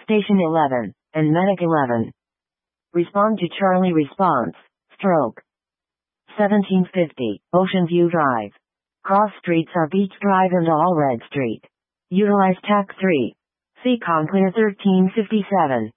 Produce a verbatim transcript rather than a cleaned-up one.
Station eleven, and Medic eleven. Respond to Charlie response, stroke. seventeen fifty, Ocean View Drive. Cross streets are Beach Drive and Allred Street. Utilize T A C three. Seacon clear thirteen fifty-seven.